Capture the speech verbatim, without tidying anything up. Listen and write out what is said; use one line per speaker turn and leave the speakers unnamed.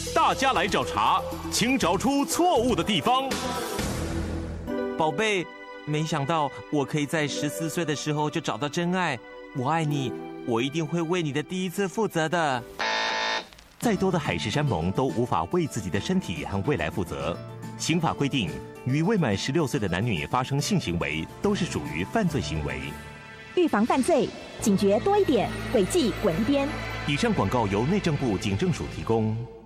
大家来找茬，请找出错误的地方。
宝贝，没想到我可以在十四岁的时候就找到真爱。我爱你，我一定会为你的第一次负责的。
再多的海誓山盟都无法为自己的身体和未来负责。刑法规定，与未满十六岁的男女发生性行为都是属于犯罪行为。
预防犯罪，警觉多一点，违纪滚一边。
以上广告由内政部警政署提供。